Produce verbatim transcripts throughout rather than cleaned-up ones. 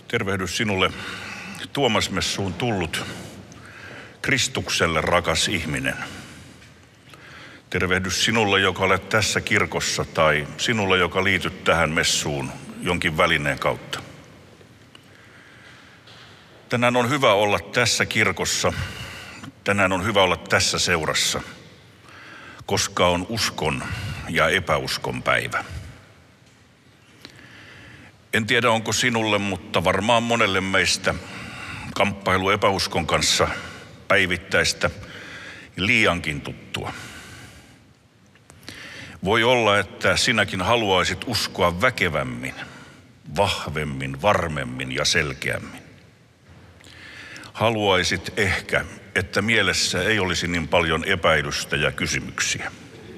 Tervehdys sinulle Tuomasmessuun tullut Kristukselle rakas ihminen. Tervehdys sinulle, joka olet tässä kirkossa, tai sinulle, joka liityt tähän messuun jonkin välineen kautta. Tänään on hyvä olla tässä kirkossa, tänään on hyvä olla tässä seurassa, koska on uskon ja epäuskon päivä. En tiedä, onko sinulle, mutta varmaan monelle meistä kamppailu epäuskon kanssa päivittäistä liiankin tuttua. Voi olla, että sinäkin haluaisit uskoa väkevämmin, vahvemmin, varmemmin ja selkeämmin. Haluaisit ehkä, että mielessä ei olisi niin paljon epäilystä ja kysymyksiä.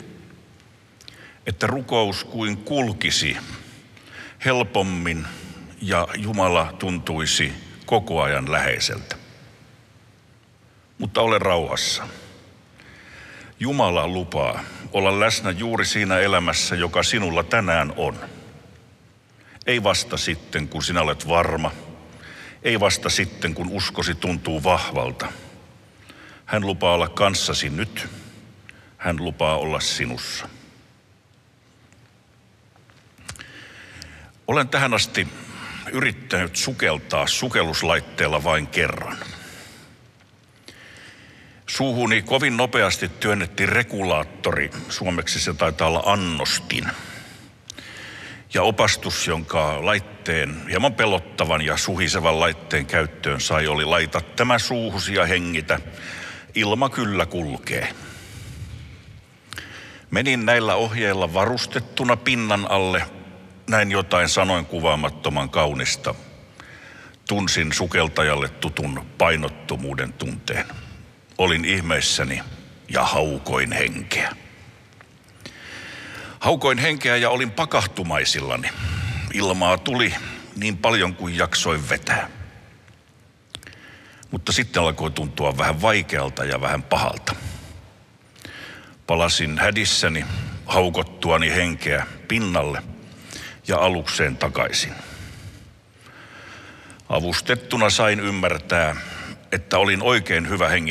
Että rukous kuin kulkisi helpommin ja Jumala tuntuisi koko ajan läheiseltä. Mutta ole rauhassa. Jumala lupaa olla läsnä juuri siinä elämässä, joka sinulla tänään on. Ei vasta sitten, kun sinä olet varma. Ei vasta sitten, kun uskosi tuntuu vahvalta. Hän lupaa olla kanssasi nyt. Hän lupaa olla sinussa. Olen tähän asti yrittänyt sukeltaa sukelluslaitteella vain kerran. Suuhuni kovin nopeasti työnnettiin regulaattori, suomeksi se taitaa olla annostin. Ja opastus, jonka laitteen, hieman pelottavan ja suhisevan laitteen käyttöön sai, oli laita tämä suuhusi ja hengitä, ilma kyllä kulkee. Menin näillä ohjeilla varustettuna pinnan alle, näin jotain sanoin kuvaamattoman kaunista. Tunsin sukeltajalle tutun painottomuuden tunteen. Olin ihmeissäni ja haukoin henkeä. Haukoin henkeä ja olin pakahtumaisillani. Ilmaa tuli niin paljon kuin jaksoin vetää. Mutta sitten alkoi tuntua vähän vaikealta ja vähän pahalta. Palasin hädissäni, haukottuani henkeä pinnalle ja alukseen takaisin. Avustettuna sain ymmärtää, että olin oikein hyvä hengittämään